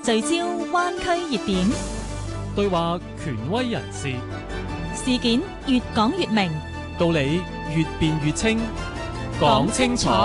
聚焦灣區熱點， 對話權威人士， 事件越講越明， 道理越辯越清，講清楚。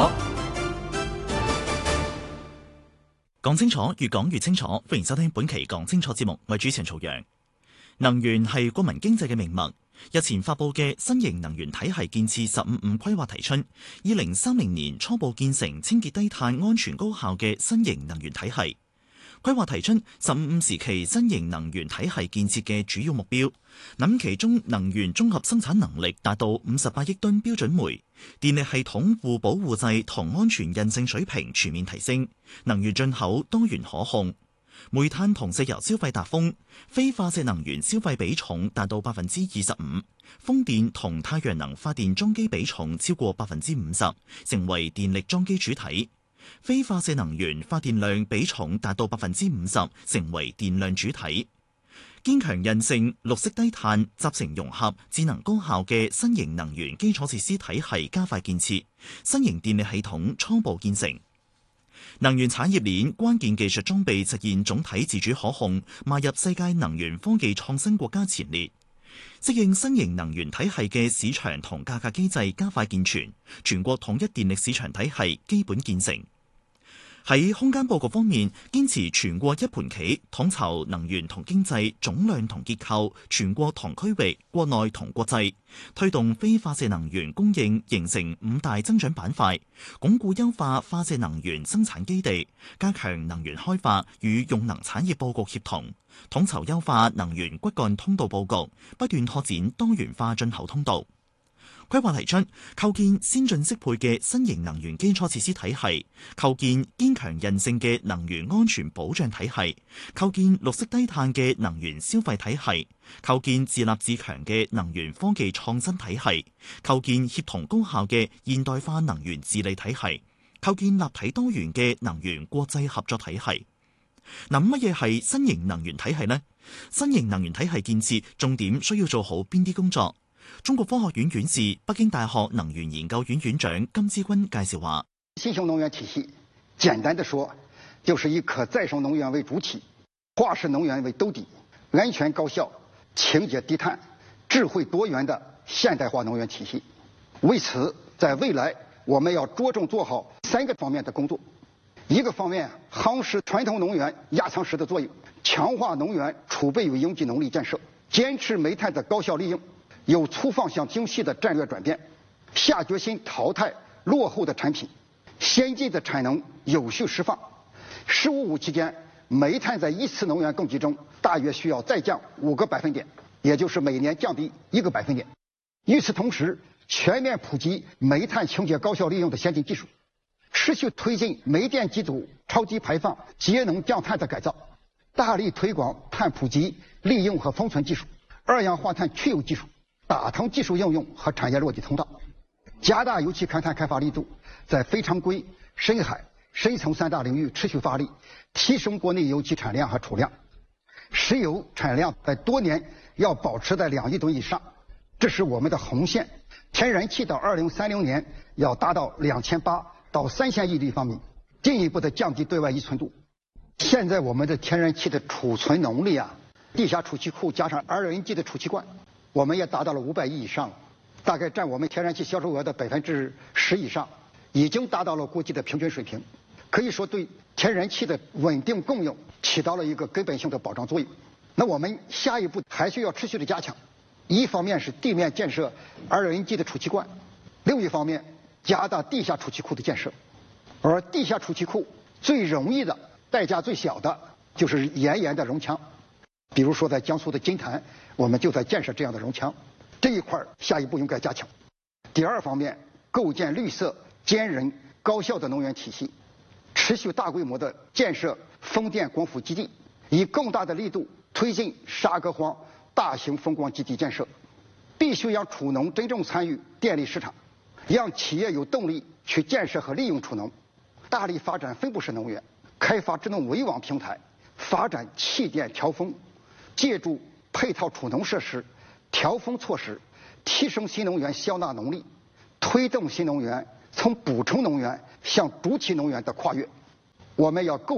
講清楚，越講越清楚。歡迎收聽本期講清楚節目，我係主持人曹陽。能源係國民經濟嘅命脈。日前發佈嘅新型能源體系建設15+5規劃提出，2030年初步建成清潔低碳、安全高效嘅新型能源體系。規劃提出15+5時期新型能源體系建設嘅主要目標，諗其中能源綜合生產能力達到58億噸標準煤，電力系統互保互濟同安全韌性水平全面提升，能源進口多元可控，煤炭同石油消費達峰，非化石能源消費比重達到25%，風電同太陽能發電裝機比重超過50%，成為電力裝機主體。非化石能源發電量比重達到50%，成為電量主體。堅強韌性、綠色低碳、集成融合、智能高效嘅新型能源基礎設施體系加快建設，新型電力系統初步建成。能源產業鏈關鍵技術裝備實現總體自主可控，邁入世界能源科技創新國家前列。適應新型能源體系嘅市場同價格機制加快健全，全國統一電力市場體系基本建成。喺空間佈局方面，堅持全國一盤棋，統籌能源同經濟總量同結構，全國同區域、國內同國際，推動非化石能源供應形成5大增長板塊，鞏固優化化石能源生產基地，加強能源開發與用能產業佈局協同，統籌優化能源骨幹通道佈局，不斷拓展多元化進口通道。規劃提出構建先進適配嘅新型能源基礎設施體系，構建堅強韌性嘅能源安全保障體系，構建綠色低碳嘅能源消費體系，構建自立自強嘅能源科技創新體系，構建協同高效嘅現代化能源治理體系，構建立體多元嘅能源國際合作體系。嗱，乜嘢係新型能源體系呢？新型能源體系建設重點需要做好邊啲工作？中國科學院院士、北京大學能源研究院院長金之均介紹話： 新型能源體系，簡單的說，就是以可再生能源為主體，化石能源為兜底，安全高效、清潔低碳、智慧多元的現代化能源體系。為此，在未來我們要着重做好3個方面的工作。一個方面，夯實傳統能源壓艙石的作用，強化能源儲備與應急能力建設，堅持煤炭的高效利用，有粗放向精細的戰略轉變，下決心淘汰落後的產品，先進的產能有序釋放。15+5期間，煤炭在一次能源供給中大約需要再降5個百分點，也就是每年降低1個百分點。與此同時，全面普及煤炭清潔高效利用的先進技術，持續推進煤電機組超級排放節能降碳的改造，大力推廣碳普及、利用和封存技術、二氧化碳去油技術、打通技術應用和產業落地通道，加大油氣勘探開發力度，在非常規、深海、深層3大領域持續發力，提升國內油氣產量和儲量。石油產量在多年要保持在2億噸以上，這是我們的紅線。天然氣到2030年要達到2800到3000億立方米，進一步的降低對外依存度。現在我們的天然氣的儲存能力啊，地下儲氣庫加上2LNG的儲氣罐，我們也達到了500億以上，大概佔我們天然氣銷售額的10%以上，已經達到了國際的平均水平，可以說對天然氣的穩定供應起到了一個根本性的保障作用。那我們下一步還需要持續的加強，一方面是地面建設2LNG的儲氣罐，另一方面加大地下儲氣庫的建設。而地下儲氣庫最容易的、代價最小的就是岩的熔牆，比如說在江蘇的金壇，我們就在建設這樣的熔牆，這一塊下一步應該加強。第二方面，構建綠色、堅韌、高效的能源體系，持續大規模的建設風電光伏基地，以更大的力度推進沙革荒大型風光基地建設，必須讓儲能真正參與電力市場，讓企業有動力去建設和利用儲能，大力發展分布式能源，開發智能圍網平台，發展氣電調峰，借助配套儲能設施、調峰措施，提升新能源消納能力，推動新能源從補充能源向主體能源的跨越。我們要構建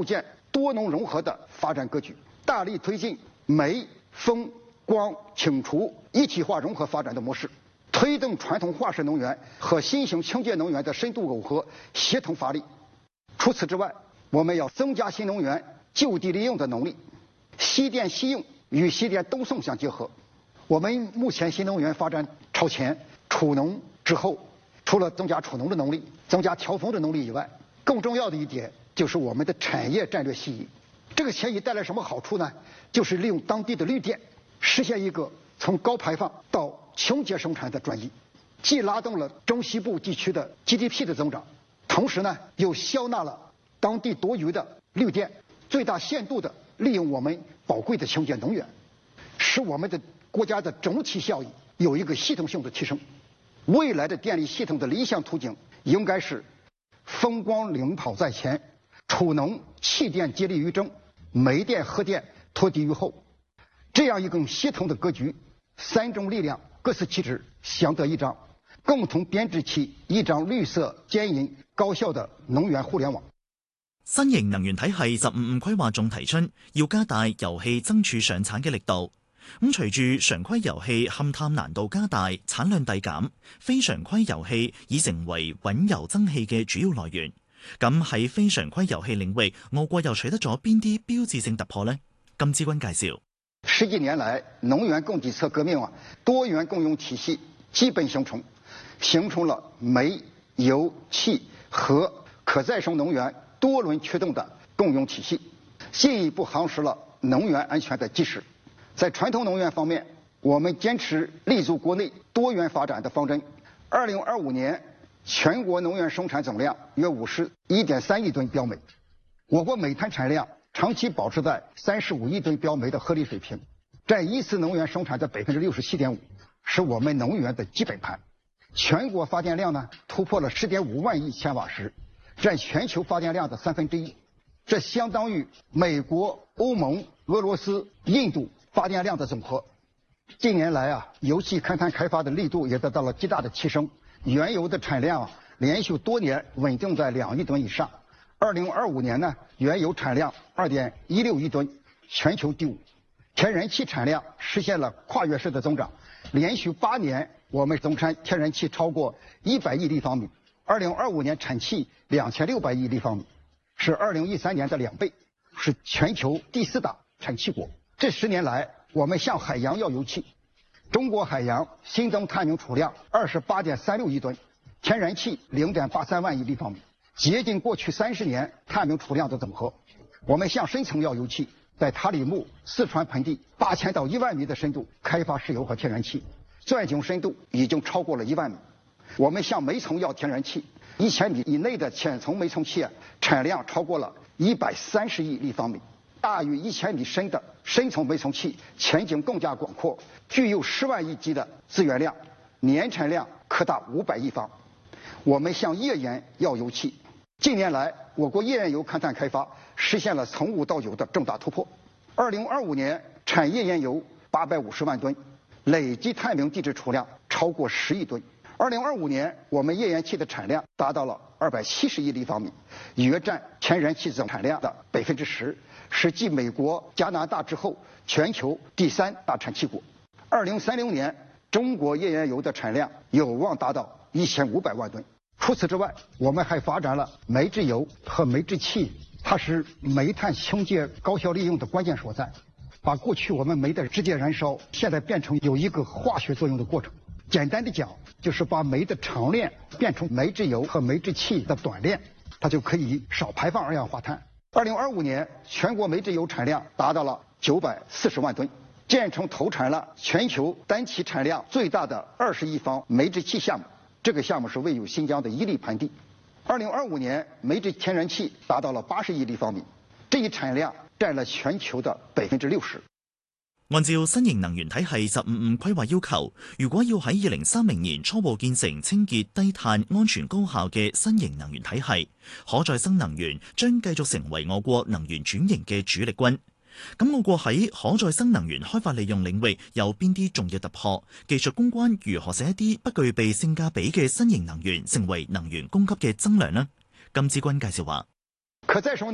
多农融合的发展格局，大力推进煤、风、光、氢储一体化融合发展的模式，推动传统化石能源和新型清洁能源的深度耦合协同发力。除此之外，我们要增加新能源就地利用的能力，西电西用与西电东送相结合。我们目前新能源发展超前，储能之后，除了增加储能的能力、增加调峰的能力以外，更重要的一点就是我们的产业战略西移。这个迁移带来什么好处呢？就是利用当地的绿电，实现一个从高排放到清洁生产的转移，既拉动了中西部地区的 GDP 的增长，同时呢又消纳了当地多余的绿电，最大限度的利用我们宝贵的清洁能源，使我们的国家的整体效益有一个系统性的提升。未来的电力系统的理想途径应该是风光领跑在前，储能气电接力于正，煤电核电拖地于后，这样一个协同的格局，三种力量各司其职，相得益彰，共同编织起一张綠色、堅韌、高效的能源互聯網。 新型能源體系15規劃仲提出要加大油氣增儲上產嘅力度。咁隨住常規油氣勘探難度加大，產量遞減，非常規油氣已成為穩油增氣嘅主要來源。咁喺非常規油氣領域，我國又取得咗邊啲標誌性突破呢？金之君介紹。 十幾年來，能源供給側革命多元共用體系基本形成了煤、油、氣、核可再生能源多輪驅動的共用體系，進一步夯實了能源安全的基石。在傳統能源方面，我們堅持立足國內多元發展的方針。2025年，全國能源生產總量約51.3億噸標煤，我國煤炭產量長期保持在35億噸標煤的合理水平，佔一次能源生產的67.5%，是我們能源的基本盤。全國發電量呢突破了10.5萬億千瓦時，佔全球發電量的1/3，這相當於美國、歐盟、俄羅斯、印度發電量的總和。近年來油氣勘探開發的力度也得到了極大的提升，原油的產量連續多年穩定在2億噸以上。2025年呢，原油產量2.16億噸，全球第5。天然氣產量實現了跨越式的增長，連續8年我們總產天然氣超過100億立方米，2025年產氣2600億立方米，是2013年的2倍，是全球第4大產氣國。這10年來，我們向海洋要油氣，中國海洋新增探明儲量28.36億噸，天然氣0.83萬億立方米，接近過去30年探明儲量的總和。我們向深層要油氣，在塔里木、四川盆地8000到1萬米的深度開發石油和天然氣，鑽井深度已經超過了1萬米。我們向煤層要天然氣，1000米以內的淺層煤層氣產量超過了130億立方米。大於1000米深的深層煤層氣前景更加廣闊，具有10萬億級的資源量，年產量可達500億方。我們向頁岩要油氣，近年來我國頁岩油勘探開發實現了從無到有的重大突破。2025年產頁岩油850萬噸，累計探明地質儲量超過10億噸。2025年我們頁岩氣的產量達到了270億立方米，約佔天然氣總產量的10%，是繼美國、加拿大之後全球第3大產氣國。2030年，中國頁岩油的產量有望達到1500萬噸。除此之外，我們還發展了煤制油和煤制氣，它是煤炭清潔高效利用的關鍵所在，把過去我們煤的直接燃燒，現在變成有一個化學作用的過程。簡單的講，就是把煤的長鏈變成煤制油和煤制氣的短鏈，它就可以少排放二氧化碳。2025年，全國煤制油產量達到了940萬噸，建成投產了全球單期產量最大的20億方煤制氣項目。這個項目是位於新疆的伊犁盆地。2025年，煤制天然氣達到了80億立方米，這一產量佔了全球的60%。 按照新型能源體系15規劃要求，如果要喺2030年初步建成清潔、低碳、安全、高效嘅新型能源體系，可再生能源將繼續成為我國能源轉型嘅主力軍。咁我國喺可再生能源開發利用領域有邊啲重要突破？技術攻關如何使一啲不具備性價比嘅新型能源成為能源供給嘅增量呢？金之君介紹話。 可再生